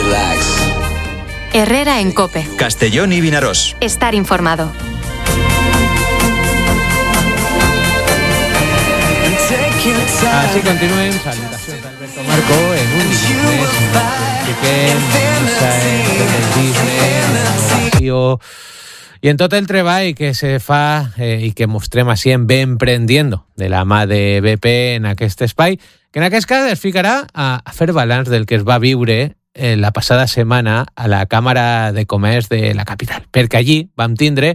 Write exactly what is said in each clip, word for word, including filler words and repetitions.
relax. Herrera en COPE. Castellón y Vinarós. Estar informado. Así continúen. Salutacions d'Alberto Marco en un business, en innovació i en tot el treball que se fa eh, i que mostrem així en Bé Emprendiendo, de la mà de B P en aquest espai, que en aquest cas es ficarà a, a fer balanç del que es va viure eh, la passada setmana a la Càmera de Comerç de la capital, perquè allí vam tindre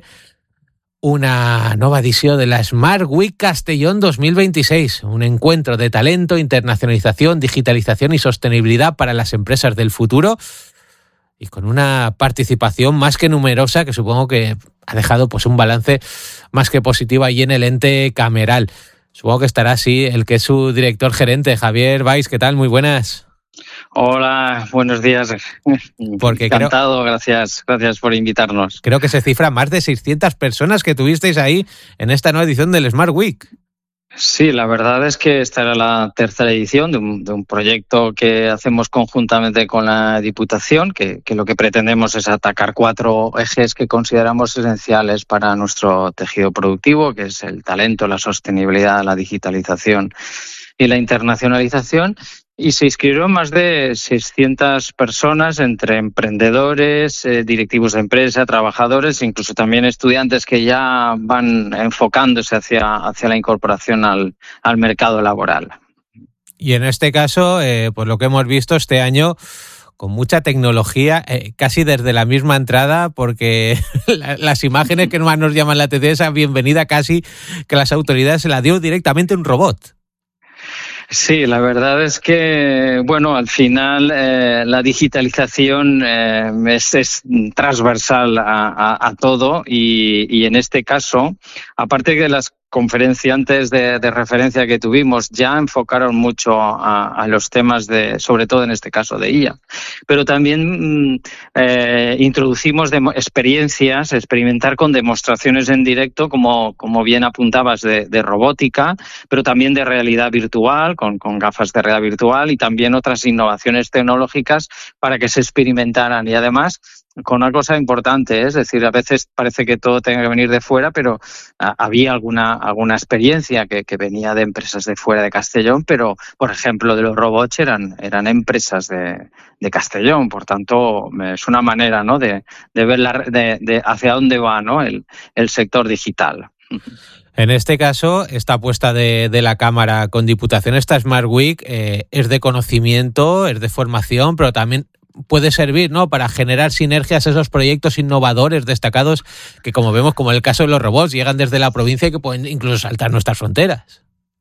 una nueva edición de la Smart Week Castellón dos mil veintiséis, un encuentro de talento, internacionalización, digitalización y sostenibilidad para las empresas del futuro, y con una participación más que numerosa que supongo que ha dejado pues un balance más que positivo ahí en el ente cameral. Supongo que estará así el que es su director gerente, Javier Valls. ¿Qué tal? Muy buenas. Hola, buenos días. Porque Encantado, creo, gracias, gracias por invitarnos. Creo que se cifra más de seiscientas personas que tuvisteis ahí en esta nueva edición del Smart Week. Sí, la verdad es que esta era la tercera edición de un, de un proyecto que hacemos conjuntamente con la Diputación, que, que lo que pretendemos es atacar cuatro ejes que consideramos esenciales para nuestro tejido productivo, que es el talento, la sostenibilidad, la digitalización y la internacionalización. Y se inscribieron más de seiscientas personas entre emprendedores, eh, directivos de empresa, trabajadores, incluso también estudiantes que ya van enfocándose hacia, hacia la incorporación al, al mercado laboral. Y en este caso, eh, pues lo que hemos visto este año, con mucha tecnología, eh, casi desde la misma entrada, porque la, las imágenes que más nos llaman la atención, esa bienvenida casi que las autoridades se la dio directamente un robot. Sí, la verdad es que, bueno, al final eh, la digitalización eh, es, es transversal a, a, a todo y, y en este caso, aparte de las conferenciantes de, de referencia que tuvimos, ya enfocaron mucho a, a los temas de, sobre todo en este caso de I A, pero también eh, introducimos demo, experiencias, experimentar con demostraciones en directo, como, como bien apuntabas, de, de robótica, pero también de realidad virtual, con, con gafas de realidad virtual y también otras innovaciones tecnológicas para que se experimentaran y además con una cosa importante, ¿eh? Es decir, a veces parece que todo tenga que venir de fuera, pero a, había alguna, alguna experiencia que, que venía de empresas de fuera de Castellón, pero, por ejemplo, de los robots eran, eran empresas de, de Castellón, por tanto, es una manera, ¿no?, de, de ver la, de, de hacia dónde va, ¿no?, el, el sector digital. En este caso, esta apuesta de, de la Cámara con Diputación, esta Smart Week, eh, es de conocimiento, es de formación, pero también puede servir, ¿no?, para generar sinergias, esos proyectos innovadores destacados que, como vemos, como en el caso de los robots, llegan desde la provincia y que pueden incluso saltar nuestras fronteras.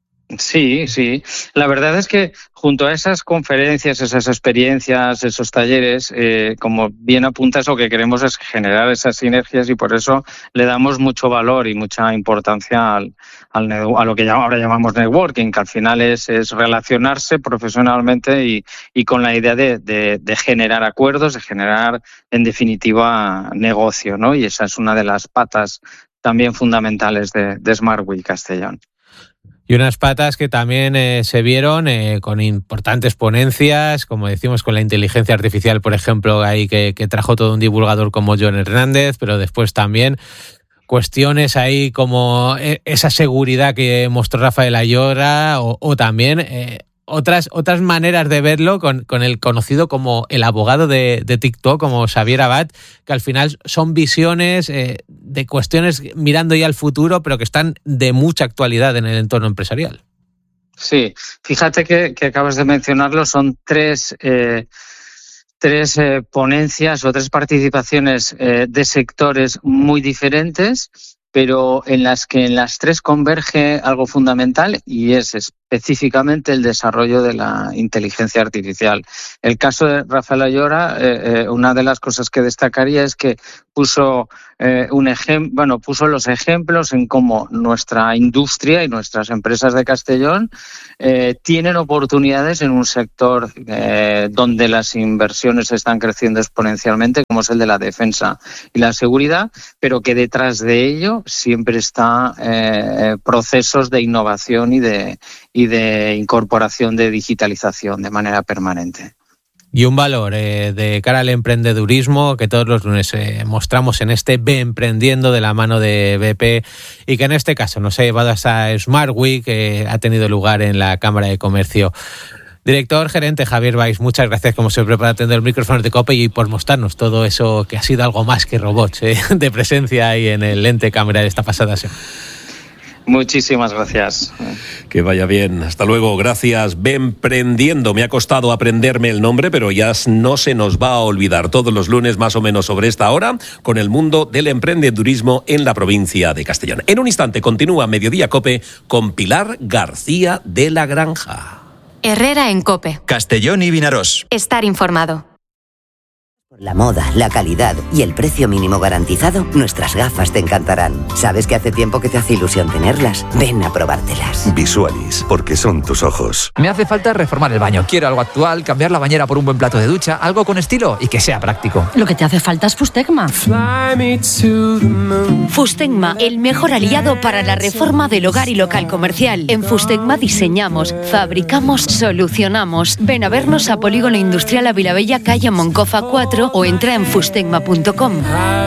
Sí, sí. La verdad es que junto a esas conferencias, esas experiencias, esos talleres, eh, como bien apuntas, lo que queremos es generar esas sinergias y por eso le damos mucho valor y mucha importancia al, al a lo que ahora llamamos networking, que al final es, es relacionarse profesionalmente y, y con la idea de, de, de generar acuerdos, de generar, en definitiva, negocio, ¿no? Y esa es una de las patas también fundamentales de, de Smart Week Castellón. Y unas patas que también eh, se vieron eh, con importantes ponencias, como decimos, con la inteligencia artificial, por ejemplo, ahí que, que trajo todo un divulgador como John Hernández, pero después también cuestiones ahí como esa seguridad que mostró Rafael Ayora o, o también eh, otras otras maneras de verlo con, con el conocido como el abogado de, de TikTok, como Xavier Abad, que al final son visiones eh, de cuestiones mirando ya al futuro, pero que están de mucha actualidad en el entorno empresarial. Sí, fíjate que, que acabas de mencionarlo, son tres, eh, tres eh, ponencias o tres participaciones eh, de sectores muy diferentes, pero en las que en las tres converge algo fundamental y es específicamente el desarrollo de la inteligencia artificial. El caso de Rafael Ayora, eh, eh, una de las cosas que destacaría es que puso eh, un ejemplo, bueno, puso los ejemplos en cómo nuestra industria y nuestras empresas de Castellón eh, tienen oportunidades en un sector eh, donde las inversiones están creciendo exponencialmente, como es el de la defensa y la seguridad, pero que detrás de ello siempre está eh, procesos de innovación y de y de incorporación de digitalización de manera permanente. y un valor eh, de cara al emprendedurismo que todos los lunes eh, mostramos en este Ve Emprendiendo de la mano de B P y que en este caso nos ha llevado a esta Smart Week que ha tenido lugar en la Cámara de Comercio. Director gerente Javier Valls, muchas gracias como siempre por atender el micrófono de COPE y por mostrarnos todo eso que ha sido algo más que robots eh, de presencia ahí en el ente cámara de esta pasada semana. Muchísimas gracias. Que vaya bien. Hasta luego. Gracias. Ve Emprendiendo. Me ha costado aprenderme el nombre, pero ya no se nos va a olvidar. Todos los lunes, más o menos sobre esta hora, con el mundo del emprendedurismo en la provincia de Castellón. En un instante continúa Mediodía COPE con Pilar García de la Granja. Herrera en COPE. Castellón y Vinarós. Estar informado. La moda, la calidad y el precio mínimo garantizado, nuestras gafas te encantarán. Sabes que hace tiempo que te hace ilusión tenerlas. Ven a probártelas. Visualis, porque son tus ojos. Me hace falta reformar el baño. Quiero algo actual, cambiar la bañera por un buen plato de ducha, algo con estilo y que sea práctico. Lo que te hace falta es Fustegma. Fustegma, el mejor aliado para la reforma del hogar y local comercial. En Fustegma diseñamos, fabricamos, solucionamos. Ven a vernos a Polígono Industrial Avilabella, calle Moncofa cuatro, o entra en fustegma punto com.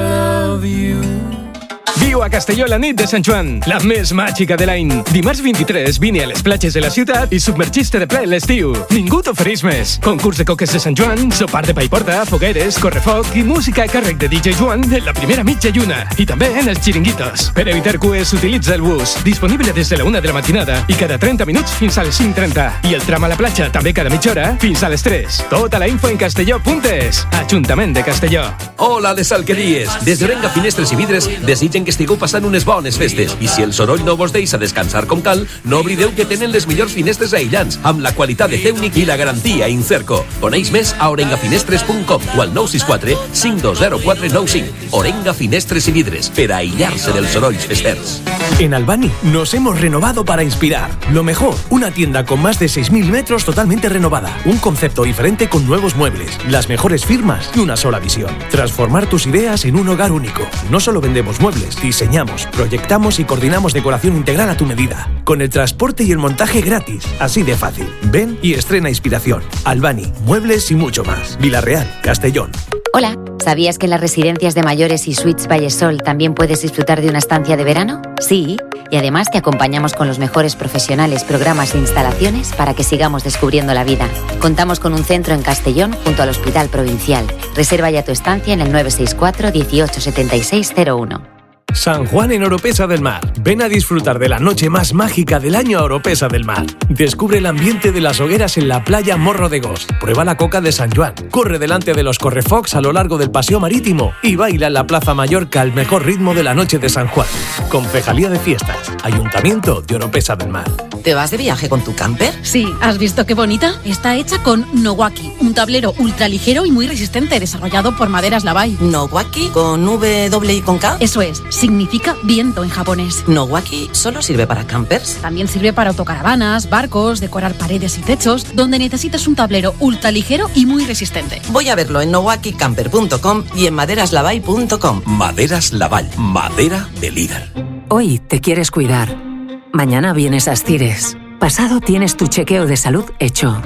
Viu a Castelló la nit de Sant Joan, la més màgica de l'any. Dimarts vint-i-tres vine a les platges de la ciutat i submergiste de ple l'estiu. Ningú t'ofereix més. Concurs de coques de Sant Joan, sopar de pa i porta, fogueres, correfoc i música a càrrec de D J Joan en la primera mitja lluna. I també en els xiringuitos. Per evitar cues, utilitza el bus. Disponible des de la una de la matinada i cada trenta minuts fins a les cinc trenta. I el tram a la platja també cada mitja hora fins a les tres. Tota la info en castelló punt es. Ajuntament de Castelló. Hola, les alqueries. Des de Orenga Finestres i Vidres desitgen que estigueu passant unes bones festes i si el soroll no vos deixa descansar com cal, no oblideu que tenen les millors finestres aïllants amb la qualitat de Ceutic i la garantia Incerco. Coneix més a orenga finestres punt com o al nou sis quatre cinc dos zero quatre nou cinc. Orenga Finestres i Vidres, per a aïllar-se dels sorolls festers. En Albani nos hemos renovado para inspirar. Lo mejor, una tienda con más de seis mil metros totalmente renovada. Un concepto diferente con nuevos muebles, las mejores firmas y una sola visión. Transformar tus ideas en un hogar único. No solo vendemos muebles, diseñamos, proyectamos y coordinamos decoración integral a tu medida. Con el transporte y el montaje gratis. Así de fácil. Ven y estrena inspiración. Albani, muebles y mucho más. Villarreal, Castellón. Hola, ¿sabías que en las residencias de mayores y suites Vallesol también puedes disfrutar de una estancia de verano? Sí, y además te acompañamos con los mejores profesionales, programas e instalaciones para que sigamos descubriendo la vida. Contamos con un centro en Castellón junto al Hospital Provincial. Reserva ya tu estancia en el nueve seis cuatro dieciocho setenta y seis cero uno. San Juan en Oropesa del Mar. Ven a disfrutar de la noche más mágica del año a Oropesa del Mar. Descubre el ambiente de las hogueras en la playa Morro de Gos. Prueba la coca de San Juan. Corre delante de los correfocs a lo largo del paseo marítimo y baila en la Plaza Mallorca al mejor ritmo de la noche de San Juan. Concejalía de Fiestas. Ayuntamiento de Oropesa del Mar. ¿Te vas de viaje con tu camper? Sí, ¿has visto qué bonita? Está hecha con Nowaki, un tablero ultraligero y muy resistente, desarrollado por Maderas Lavai. ¿Nowaki? ¿Con W, doble y con K? Eso es, significa viento en japonés. ¿Nowaki solo sirve para campers? También sirve para autocaravanas, barcos, decorar paredes y techos, donde necesitas un tablero ultraligero y muy resistente. Voy a verlo en nowaki camper punto com y en maderas lavai punto com. Maderas Laval, madera de líder. Hoy te quieres cuidar. Mañana vienes a Astires. Pasado tienes tu chequeo de salud hecho.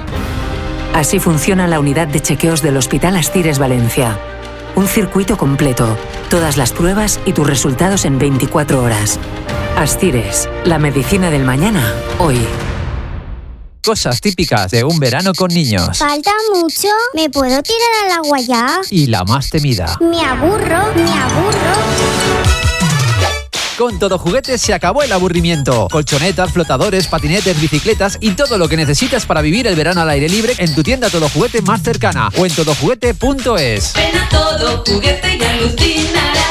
Así funciona la unidad de chequeos del Hospital Astires Valencia. Un circuito completo, todas las pruebas y tus resultados en veinticuatro horas. Astires, la medicina del mañana, hoy. Cosas típicas de un verano con niños. ¿Falta mucho? ¿Me puedo tirar al agua ya? Y la más temida. Me aburro, me aburro. Con Todo Juguete se acabó el aburrimiento. Colchonetas, flotadores, patinetes, bicicletas y todo lo que necesitas para vivir el verano al aire libre en tu tienda Todo Juguete más cercana o en todo juguete punto es. Ven a Todo Juguete y alucinarás.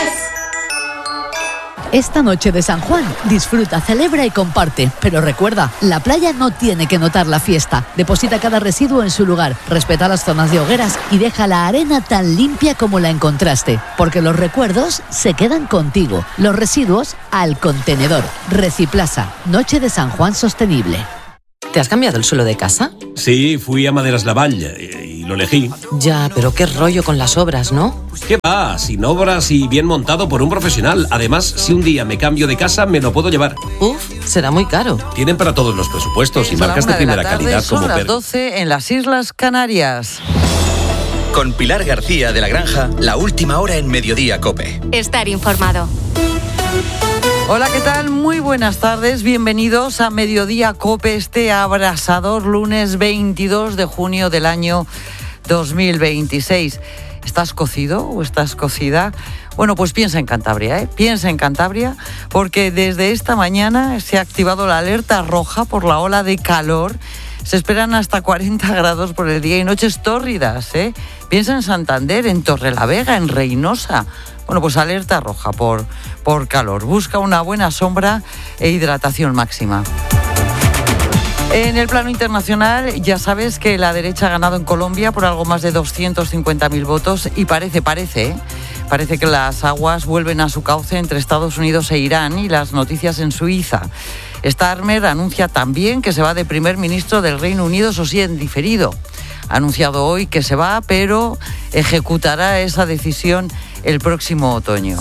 Esta noche de San Juan, disfruta, celebra y comparte. Pero recuerda, la playa no tiene que notar la fiesta. Deposita cada residuo en su lugar, respeta las zonas de hogueras y deja la arena tan limpia como la encontraste. Porque los recuerdos se quedan contigo. Los residuos al contenedor. Reciplasa, Noche de San Juan Sostenible. ¿Te has cambiado el suelo de casa? Sí, fui a Maderas Laval y lo elegí. Ya, pero qué rollo con las obras, ¿no? ¿Qué va? Sin obras y bien montado por un profesional. Además, si un día me cambio de casa, me lo puedo llevar. Uf, será muy caro. Tienen para todos los presupuestos y marcas de primera calidad como Son las doce en las Islas Canarias. Con Pilar García de la Granja, la última hora en Mediodía COPE. Estar informado. Hola, ¿qué tal? Muy buenas tardes. Bienvenidos a Mediodía COPE, este abrasador lunes veintidós de junio del año dos mil veintiséis. ¿Estás cocido o estás cocida? Bueno, pues piensa en Cantabria, ¿eh? Piensa en Cantabria, porque desde esta mañana se ha activado la alerta roja por la ola de calor. Se esperan hasta cuarenta grados por el día y noches tórridas, ¿eh? Piensa en Santander, en Torrelavega, en Reynosa. Bueno, pues alerta roja por, por calor. Busca una buena sombra e hidratación máxima. En el plano internacional, ya sabes que la derecha ha ganado en Colombia por algo más de doscientos cincuenta mil votos y parece, parece, ¿eh? Parece que las aguas vuelven a su cauce entre Estados Unidos e Irán y las noticias en Suiza. Starmer anuncia también que se va de primer ministro del Reino Unido, eso sí, en diferido. Ha anunciado hoy que se va, pero ejecutará esa decisión el próximo otoño.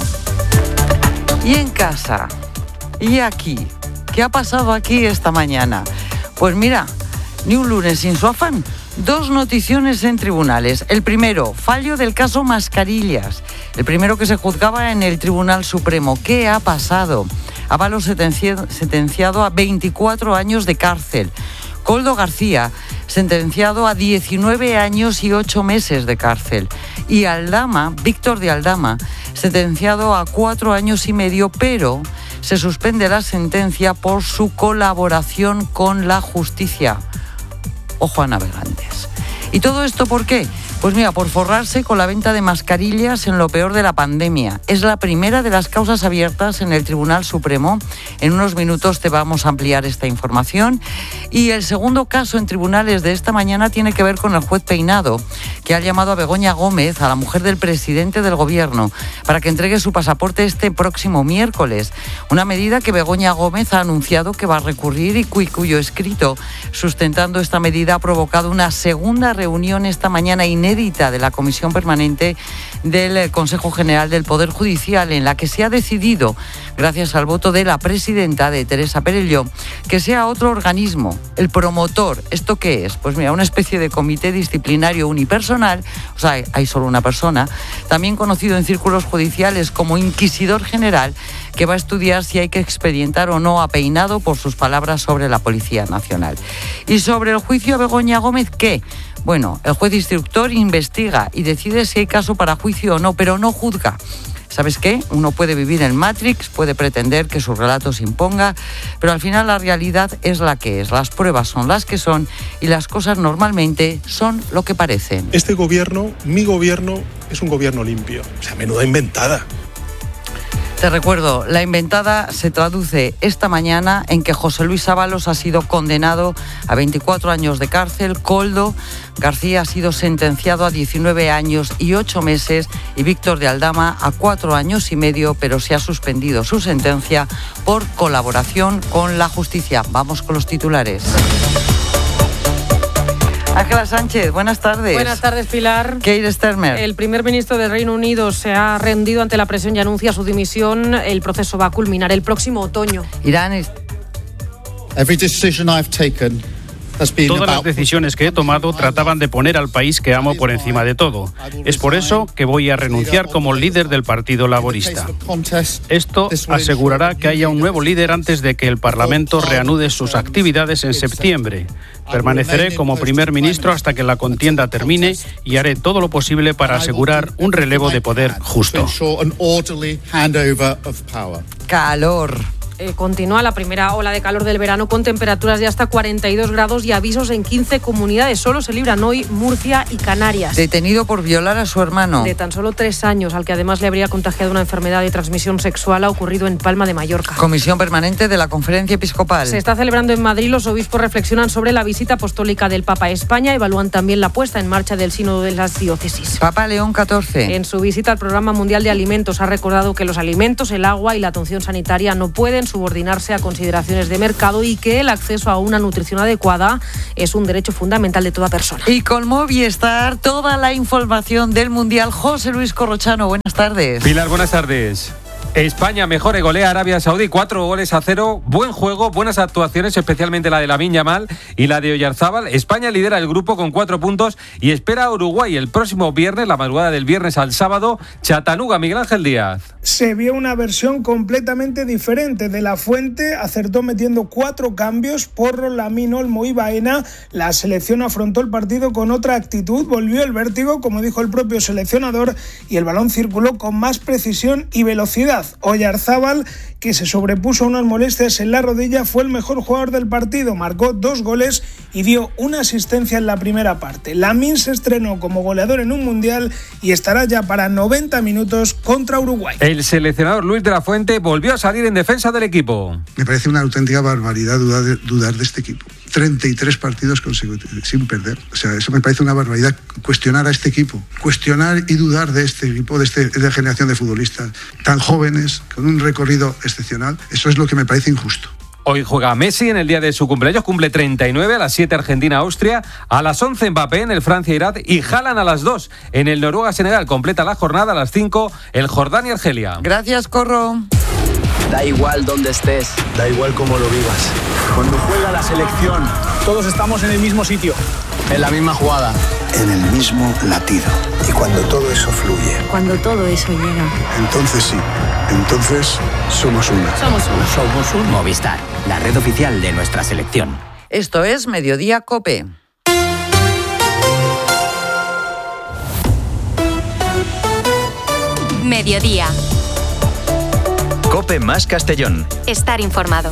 Y en casa, y aquí, ¿qué ha pasado aquí esta mañana? Pues mira, ni un lunes sin su afán. Dos noticiones en tribunales. El primero, fallo del caso Mascarillas. El primero que se juzgaba en el Tribunal Supremo. ¿Qué ha pasado? Ábalos sentenciado, sentenciado a veinticuatro años de cárcel. Koldo García, sentenciado a diecinueve años y ocho meses de cárcel. Y Aldama, Víctor de Aldama, sentenciado a cuatro años y medio, pero se suspende la sentencia por su colaboración con la justicia. Ojo a navegantes. ¿Y todo esto por qué? Pues mira, por forrarse con la venta de mascarillas en lo peor de la pandemia. Es la primera de las causas abiertas en el Tribunal Supremo. En unos minutos te vamos a ampliar esta información. Y el segundo caso en tribunales de esta mañana tiene que ver con el juez Peinado, que ha llamado a Begoña Gómez, a la mujer del presidente del gobierno, para que entregue su pasaporte este próximo miércoles. Una medida que Begoña Gómez ha anunciado que va a recurrir y cuyo escrito sustentando esta medida ha provocado una segunda reunión esta mañana inédita de la Comisión Permanente del Consejo General del Poder Judicial, en la que se ha decidido, gracias al voto de la presidenta, de Teresa Perelló, que sea otro organismo, el promotor. ¿Esto qué es? Pues mira, una especie de comité disciplinario unipersonal, o sea, hay solo una persona, también conocido en círculos judiciales como inquisidor general, que va a estudiar si hay que expedientar o no a Peinado por sus palabras sobre la Policía Nacional. Y sobre el juicio a Begoña Gómez, ¿qué? Bueno, el juez instructor investiga y decide si hay caso para juicio o no, pero no juzga. ¿Sabes qué? Uno puede vivir en Matrix, puede pretender que su relato se imponga, pero al final la realidad es la que es. Las pruebas son las que son y las cosas normalmente son lo que parecen. Este gobierno, mi gobierno, es un gobierno limpio. O sea, menuda inventada. Te recuerdo, la inventada se traduce esta mañana en que José Luis Ábalos ha sido condenado a veinticuatro años de cárcel, Koldo García ha sido sentenciado a diecinueve años y ocho meses y Víctor de Aldama a cuatro años y medio, pero se ha suspendido su sentencia por colaboración con la justicia. Vamos con los titulares. Ángela Sánchez, buenas tardes. Buenas tardes, Pilar. Keir Starmer. El primer ministro del Reino Unido se ha rendido ante la presión y anuncia su dimisión. El proceso va a culminar el próximo otoño. Irán es... Every decision I've taken Todas las decisiones que he tomado trataban de poner al país que amo por encima de todo. Es por eso que voy a renunciar como líder del Partido Laborista. Esto asegurará que haya un nuevo líder antes de que el Parlamento reanude sus actividades en septiembre. Permaneceré como primer ministro hasta que la contienda termine y haré todo lo posible para asegurar un relevo de poder justo. Calor. Eh, continúa la primera ola de calor del verano con temperaturas de hasta cuarenta y dos grados y avisos en quince comunidades. Solo se libran hoy Murcia y Canarias. Detenido por violar a su hermano. De tan solo tres años, al que además le habría contagiado una enfermedad de transmisión sexual, ha ocurrido en Palma de Mallorca. Comisión Permanente de la Conferencia Episcopal. Se está celebrando en Madrid. Los obispos reflexionan sobre la visita apostólica del Papa a España. Evalúan también la puesta en marcha del sínodo de las diócesis. Papa León catorce. En su visita al Programa Mundial de Alimentos ha recordado que los alimentos, el agua y la atención sanitaria no pueden subordinarse a consideraciones de mercado y que el acceso a una nutrición adecuada es un derecho fundamental de toda persona. Y con Movistar, toda la información del Mundial. José Luis Corrochano, buenas tardes. Pilar, buenas tardes. España mejor y golea a Arabia Saudí, cuatro goles a cero, buen juego, buenas actuaciones, especialmente la de Lamine Yamal y la de Oyarzábal. España lidera el grupo con cuatro puntos y espera a Uruguay el próximo viernes, la madrugada del viernes al sábado, Chattanooga. Miguel Ángel Díaz. Se vio una versión completamente diferente. De la Fuente acertó metiendo cuatro cambios, Porro, Lamine, Olmo y Baena. La selección afrontó el partido con otra actitud, volvió el vértigo, como dijo el propio seleccionador, y el balón circuló con más precisión y velocidad. Oyarzábal, que se sobrepuso a unas molestias en la rodilla, fue el mejor jugador del partido, marcó dos goles y dio una asistencia en la primera parte. Lamine se estrenó como goleador en un mundial y estará ya para noventa minutos contra Uruguay. El seleccionador Luis de la Fuente volvió a salir en defensa del equipo. Me parece una auténtica barbaridad dudar de, dudar de este equipo. treinta y tres partidos consecutivos sin perder. O sea, eso me parece una barbaridad. Cuestionar a este equipo, cuestionar y dudar de este equipo, de, este, de esta generación de futbolistas tan jóvenes, con un recorrido excepcional, eso es lo que me parece injusto. Hoy juega Messi en el día de su cumpleaños, cumple treinta y nueve, a las siete Argentina-Austria, a las once Mbappé en el Francia-Irak y Haaland a las dos en el Noruega-Senegal. Completa la jornada a las cinco el Jordania-Argelia. Gracias, Corro. Da igual dónde estés, da igual cómo lo vivas. Cuando juega la selección, todos estamos en el mismo sitio, en la misma jugada, en el mismo latido. Y cuando todo eso fluye, cuando todo eso llega, entonces sí, entonces somos una. Somos uno. Somos un Movistar, la red oficial de nuestra selección. Esto es Mediodía COPE. Mediodía. COPE más Castellón. Estar informado.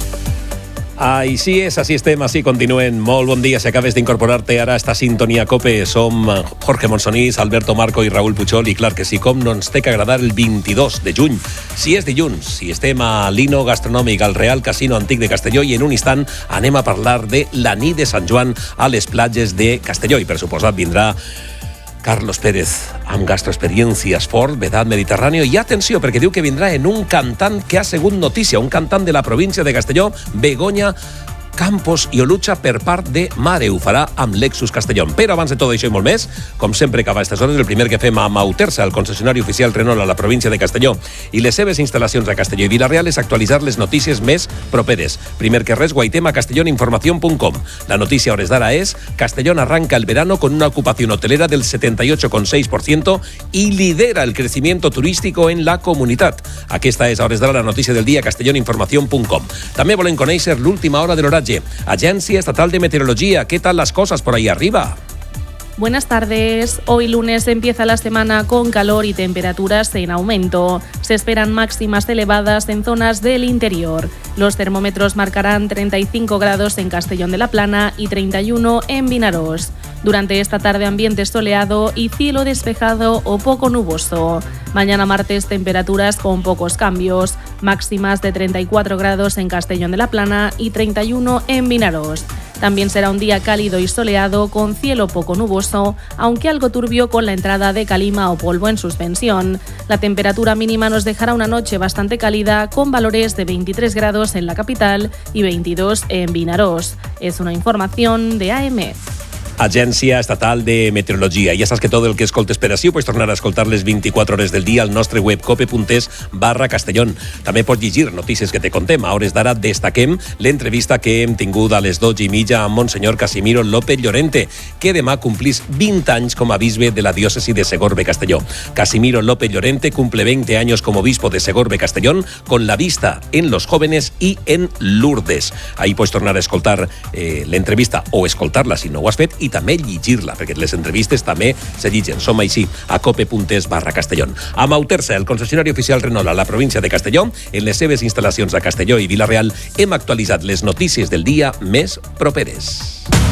Així és, així estem, així continuen. Molt bon dia, si acabes d'incorporar-te ara a esta sintonia COPE. Som Jorge Monsonís, Alberto Marco i Raúl Puchol, i clar que sí, com no ens té que agradar el vint-i-dos de juny. Si és dilluns, si estem a l'Ino Gastronòmic, al Real Casino Antic de Castelló, i en un instant anem a parlar de la nit de Sant Joan a les platges de Castelló, i per suposat vindrà Carlos Pérez, amb gastroexperiències fort, vedat mediterrani, i atenció, perquè diu que vindrà en un cantant que ha sigut notícia, un cantant de la província de Castelló, Begoña Campos i Olucha, per part de Mare. Ho farà amb Lexus Castellón. Però abans de tot això i molt més, com sempre que a aquestes hores, el primer que fem a Mautersa, el concessionari oficial Renault a la província de Castelló, i les seves instal·lacions a Castelló i Vila-real, és actualitzar les notícies més properes. Primer que res, guaitem a castelloninformación punto com. La notícia a hores d'ara és: Castellón arranca el verano con una ocupación hotelera del setenta y ocho coma seis por ciento y lidera el crecimiento turístico en la comunitat. Aquesta és a hores d'ara la notícia del dia a castelloninformación punto com. També volem conèixer l'última hora de l'oratge. Agencia Estatal de Meteorología, ¿qué tal las cosas por ahí arriba? Buenas tardes. Hoy lunes empieza la semana con calor y temperaturas en aumento. Se esperan máximas elevadas en zonas del interior. Los termómetros marcarán treinta y cinco grados en Castellón de la Plana y treinta y uno en Vinaròs. Durante esta tarde ambiente soleado y cielo despejado o poco nuboso. Mañana martes temperaturas con pocos cambios, máximas de treinta y cuatro grados en Castellón de la Plana y treinta y uno en Vinaròs. También será un día cálido y soleado con cielo poco nuboso, aunque algo turbio con la entrada de calima o polvo en suspensión. La temperatura mínima nos dejará una noche bastante cálida con valores de veintitrés grados en la capital y veintidós en Vinaròs. Es una información de A M. Agència Estatal de Meteorologia. Ja saps que tot el que escoltes per ací ho pots tornar a escoltar les vint-i-quatre hores del dia al nostre web cope.es barra Castellón. També pots llegir notícies que te contem. A hores d'ara destaquem l'entrevista que hem tingut a les dotze i mitja amb Monsenyor Casimiro López Llorente, que demà complís vint anys com a bisbe de la diòcesi de Segorbe-Castelló. Casimiro López Llorente cumple veinte años como obispo de Segorbe-Castellón con la vista en los jóvenes y en Lourdes. Ahí pots tornar a escoltar eh, l'entrevista o escoltar-la si no ho has fet i també llegir-la, perquè les entrevistes també se lligen. Som així, a cope.es barra Castellón. A Mautersa, el concessionari oficial Renault a la província de Castelló, en les seves instal·lacions a Castelló i Vila-real, hem actualitzat les notícies del dia més properes.